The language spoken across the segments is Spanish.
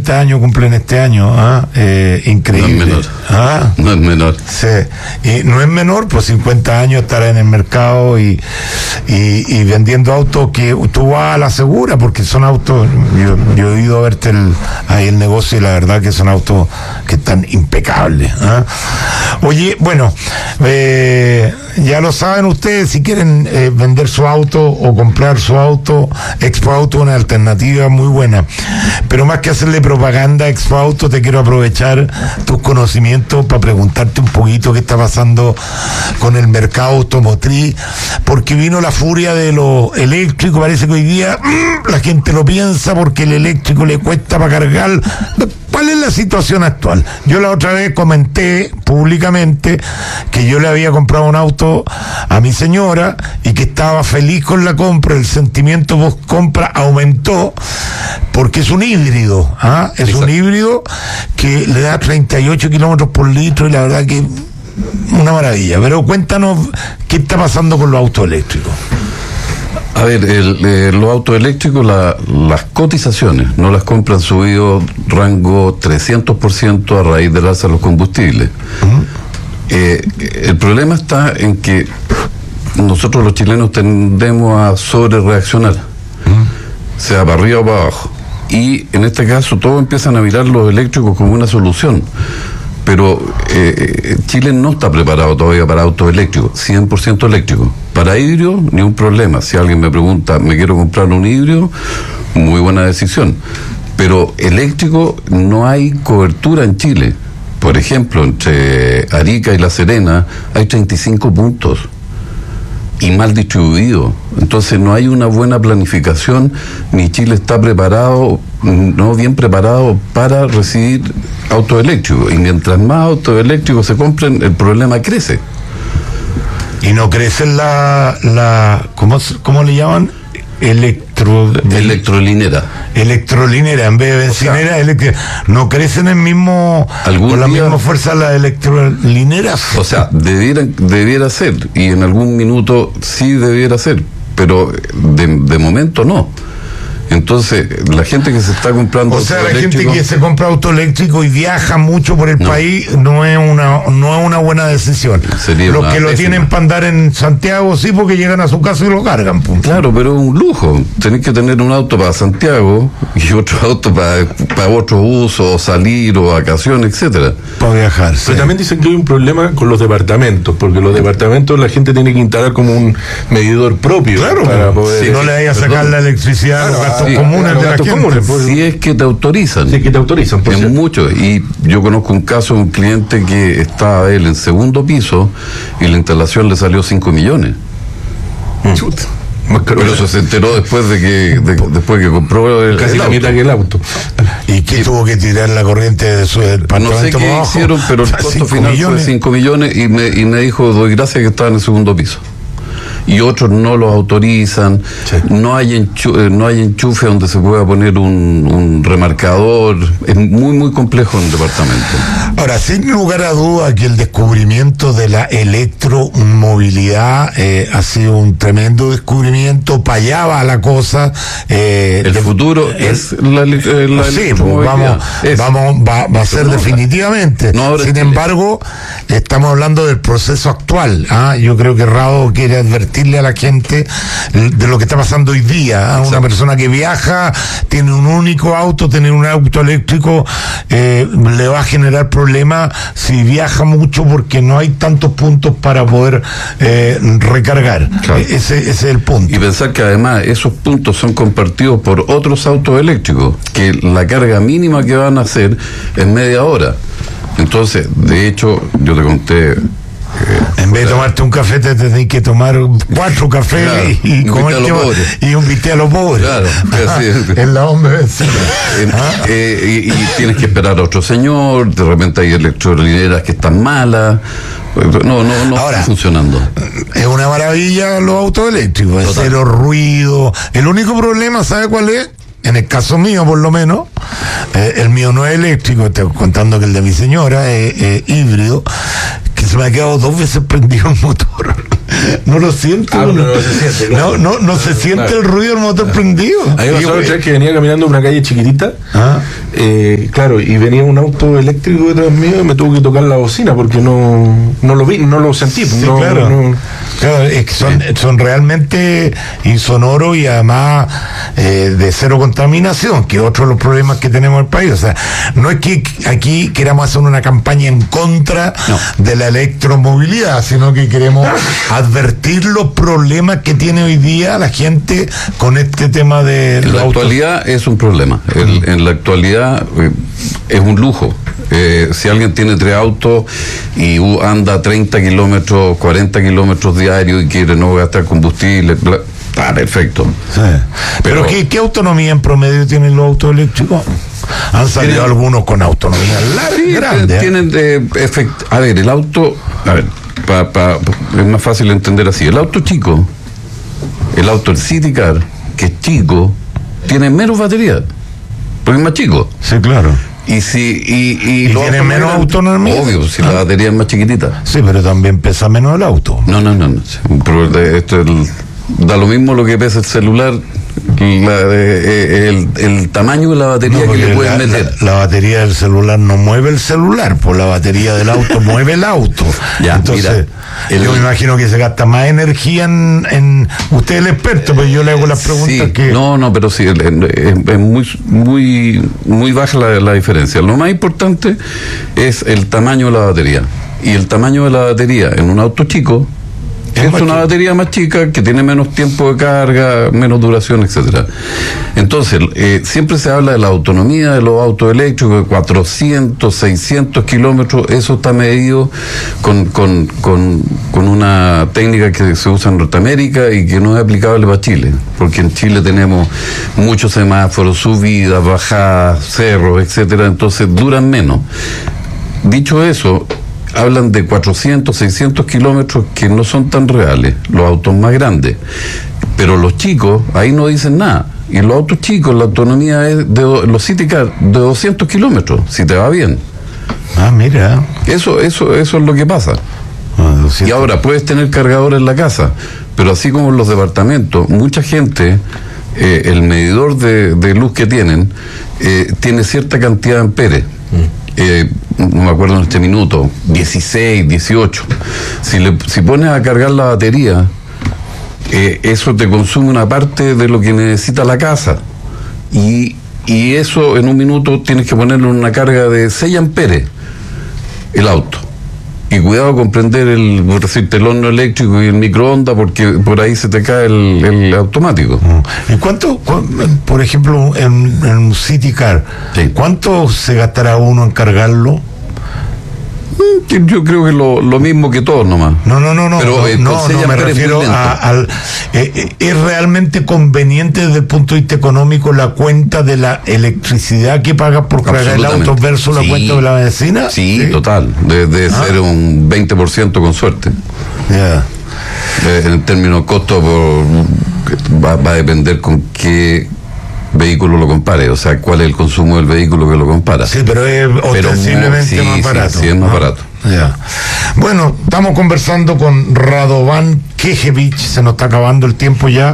50 años cumplen este año, increíble. No es menor. No es menor. Sí, y no es menor, pues 50 años estar en el mercado y vendiendo autos que tú vas a la segura, porque son autos, yo he ido a verte ahí el negocio y la verdad que son autos que están impecables. Oye, bueno, ya lo saben ustedes, si quieren vender su auto o comprar su auto, Expo Auto es una alternativa muy buena. Pero más que hacerle propaganda a Expo Auto, te quiero aprovechar tus conocimientos para preguntarte un poquito qué está pasando con el mercado automotriz, porque vino la furia de lo eléctrico. Parece que hoy día la gente lo piensa porque el eléctrico le cuesta para cargar. ¿Cuál es la situación actual? Yo la otra vez comenté públicamente que yo le había comprado un auto a mi señora y que estaba feliz con la compra. El sentimiento post compra aumentó porque es un híbrido, es un híbrido que le da 38 kilómetros por litro y la verdad que una maravilla. Pero cuéntanos qué está pasando con los autos eléctricos. A ver, los autos eléctricos, las cotizaciones, no las compras, han subido rango 300% a raíz del alza de los combustibles. El problema está en que nosotros los chilenos tendemos a sobre reaccionar, sea para arriba o para abajo. Y en este caso todos empiezan a mirar los eléctricos como una solución. Pero Chile no está preparado todavía para autos eléctricos, 100% eléctricos. Para híbrido, ni un problema. Si alguien me pregunta, ¿me quiero comprar un híbrido? Muy buena decisión. Pero eléctrico no hay cobertura en Chile. Por ejemplo, entre Arica y La Serena hay 35 puntos y mal distribuido. Entonces no hay una buena planificación, ni Chile está preparado, no bien preparado para recibir autos eléctricos. Y mientras más autos eléctricos se compren, el problema crece. Y no crecen ¿cómo le llaman? Electrolinera. Electrolinera en vez de bencinera, o sea, no crecen con la misma fuerza las electrolineras. O sea, debiera ser, y en algún minuto sí debiera ser, pero de momento no. Entonces, la gente que se está comprando, o sea, la gente que se compra auto eléctrico y viaja mucho por el país no es una buena decisión. Los que lo tienen para andar en Santiago sí, porque llegan a su casa y lo cargan. Claro, pero es un lujo. Tenés que tener un auto para Santiago y otro auto para otro uso, salir o vacaciones, etcétera. Para viajar. Pero también dicen que hay un problema con los departamentos, porque los departamentos la gente tiene que instalar como un medidor propio. Claro, para poder, si no le vaya a sacar la electricidad a los gastos comunes de la gente. Si es que te autorizan. Si es que te autorizan. En muchos. Y yo conozco un caso de un cliente que estaba él en segundo piso y la instalación le salió 5 millones. Pero eso se enteró después de que compró casi la mitad que el auto. ¿Y qué tuvo que tirar la corriente de su departamento? No sé qué hicieron, pero el costo final fue 5 millones y me dijo, doy gracias que estaba en el segundo piso. Y otros no los autorizan, sí. no hay enchufe donde se pueda poner un remarcador. Es muy, muy complejo en el departamento. Ahora, sin lugar a duda que el descubrimiento de la electromovilidad ha sido un tremendo descubrimiento. Para allá va la cosa. El futuro es la sí, pues va a ser definitivamente. No, sin embargo, estamos hablando del proceso actual. Yo creo que Rado quiere advertirle a la gente de lo que está pasando hoy día. Una persona que viaja, tiene un único auto, tener un auto eléctrico le va a generar problemas si viaja mucho, porque no hay tantos puntos para poder recargar. Claro. Ese es el punto. Y pensar que además esos puntos son compartidos por otros autos eléctricos, que la carga mínima que van a hacer es media hora. Entonces, de hecho, yo te conté, en vez de tomarte un café, te tenés que tomar 4 cafés, claro, y un bistec a los pobres. Claro, es la hombre. Y tienes que esperar a otro señor, de repente hay electrolineras que están malas. No ahora, está funcionando. Es una maravilla los autos eléctricos, es cero ruido. El único problema, ¿sabe cuál es? En el caso mío, por lo menos, el mío no es eléctrico, estoy contando que el de mi señora es híbrido, que se me ha quedado 2 veces prendido el motor. No lo siento. No se siente. Claro. No se siente el ruido del motor prendido. A mí me pasó otra vez que venía caminando en una calle chiquitita, claro, y venía un auto eléctrico detrás mío y me tuvo que tocar la bocina porque no lo vi, no lo sentí. Sí, claro. Claro, es que son realmente insonoros y además de cero contaminación, que es otro de los problemas que tenemos en el país. O sea, no es que aquí queramos hacer una campaña en contra de la electromovilidad, sino que queremos advertir los problemas que tiene hoy día la gente con este tema de la actualidad es un problema. En la actualidad es un lujo. Si alguien tiene 3 autos y anda 30 kilómetros, 40 kilómetros diarios y quiere no gastar combustible, está perfecto. Sí. Pero ¿qué autonomía en promedio tienen los autos eléctricos? Han salido algunos con autonomía grande. Tienen a ver, el auto, es más fácil entender así. El auto chico, el City Car, que es chico, tiene menos batería, porque es más chico. Sí, claro. Y tiene menos autonomía. Obvio, si la batería es más chiquitita. Sí, pero también pesa menos el auto. No. Pero da lo mismo lo que pesa el celular, el tamaño de la batería que le pueden meter. La batería del celular no mueve el celular, pues la batería del auto mueve el auto. Ya, entonces, yo me imagino que se gasta más energía en usted es el experto, pero yo le hago las preguntas sí, que... No, pero sí, es muy baja la diferencia. Lo más importante es el tamaño de la batería. Y el tamaño de la batería en un auto chico es una batería más chica que tiene menos tiempo de carga, menos duración, etcétera. Entonces, siempre se habla de la autonomía de los autos eléctricos, de 400, 600 kilómetros. Eso está medido con una técnica que se usa en Norteamérica y que no es aplicable para Chile, porque en Chile tenemos muchos semáforos, subidas, bajadas, cerros, etcétera. Entonces duran menos. Dicho eso, hablan de 400, 600 kilómetros que no son tan reales, los autos más grandes. Pero los chicos, ahí no dicen nada. Y los autos chicos, la autonomía es los City Car, de 200 kilómetros, si te va bien. Ah, mira. Eso es lo que pasa. Y ahora, puedes tener cargador en la casa, pero así como en los departamentos, mucha gente, el medidor de luz que tienen, tiene cierta cantidad de amperes. No me acuerdo en este minuto, 16, 18. Si pones a cargar la batería, eso te consume una parte de lo que necesita la casa. Y eso en un minuto tienes que ponerle una carga de 6 amperes el auto. Y cuidado con prender el horno eléctrico y el microondas, porque por ahí se te cae el automático. ¿En cuánto, por ejemplo, en un City Car, sí, cuánto se gastará uno en cargarlo? Yo creo que lo mismo que todos nomás. No. Pero no me refiero ¿es realmente conveniente desde el punto de vista económico la cuenta de la electricidad que pagas por cargar el auto versus la cuenta de la benzina? Sí, total. Debe ser un 20% con suerte. Yeah. En términos de costo, va a depender con qué vehículo lo compare, o sea, cuál es el consumo del vehículo que lo compara. Sí, pero es ostensiblemente más barato. Sí, es más barato. Ya. Bueno, estamos conversando con Radovan Kejevich, se nos está acabando el tiempo ya.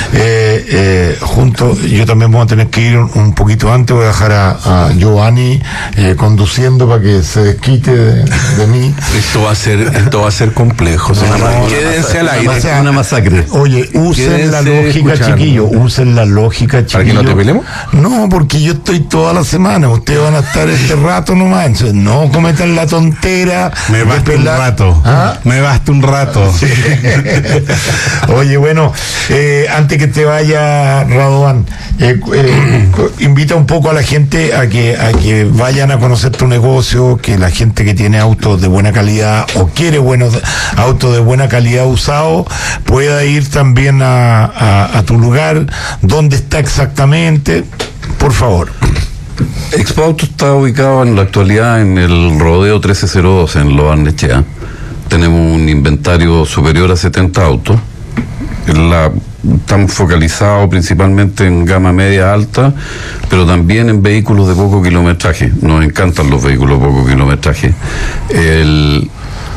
Yo también voy a tener que ir un poquito antes, voy a dejar a Giovanni conduciendo para que se desquite de mí. Esto va a ser complejo. Quédense al aire. Una masacre. Oye, usen la lógica, chiquillos. Usen la lógica, chiquillos. ¿Para que no te peleemos? No, porque yo estoy toda la semana. Ustedes van a estar este rato nomás. Entonces, no cometan la tontera. Me basta un rato. Me basta un rato. Sí. Oye, bueno, antes que te vaya, Radovan, invita un poco a la gente a que vayan a conocer tu negocio, que la gente que tiene autos de buena calidad o quiere buenos autos de buena calidad usados pueda ir también a tu lugar. ¿Dónde está exactamente? Por favor. Expo Auto está ubicado en la actualidad en el Rodeo 1302 en Lo Barnechea. Tenemos un inventario superior a 70 autos. Estamos focalizados principalmente en gama media alta, pero también en vehículos de poco kilometraje. Nos encantan los vehículos de poco kilometraje.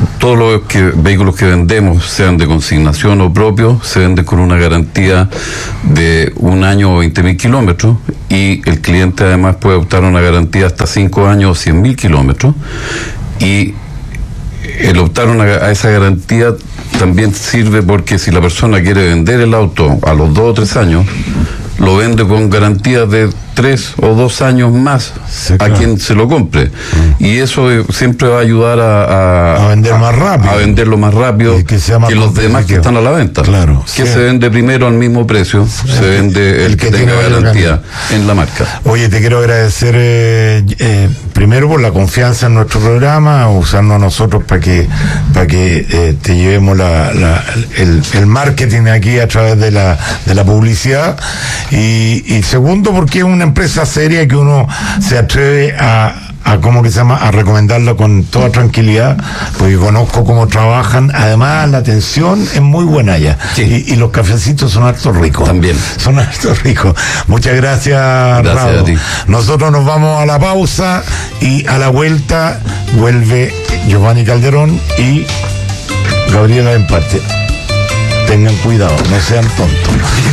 todos los vehículos que vendemos, sean de consignación o propios, se venden con una garantía de 1 año o 20.000 kilómetros, y el cliente además puede optar a una garantía hasta 5 años o 100.000 kilómetros. Y el optar a esa garantía también sirve porque si la persona quiere vender el auto a los 2 o 3 años, lo vende con garantía de 3 o 2 años más a quien se lo compre. Y eso siempre va a ayudar a vender más rápido. A venderlo más rápido que los demás que están a la venta. Claro. Que se vende primero al mismo precio, se vende el que tenga garantía en la marca. Oye, te quiero agradecer primero por la confianza en nuestro programa, usando a nosotros para que te llevemos el marketing aquí a través de la publicidad, y segundo porque es una empresa seria que uno se atreve a recomendarla con toda tranquilidad, porque conozco cómo trabajan. Además, la atención es muy buena ya. Sí. Y los cafecitos son harto ricos. También. Son harto ricos. Muchas gracias, Rado. A ti. Nosotros nos vamos a la pausa y a la vuelta vuelve Giovanni Calderón y Gabriela Emparte. Tengan cuidado, no sean tontos.